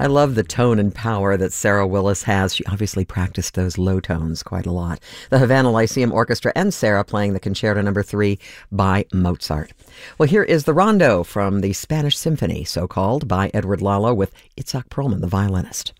I love the tone and power that Sarah Willis has. She obviously practiced those low tones quite a lot. The Havana Lyceum Orchestra and Sarah playing the Concerto No. 3 by Mozart. Well, here is the Rondo from the Spanish Symphony, so-called, by Edward Lalo with Itzhak Perlman, the violinist.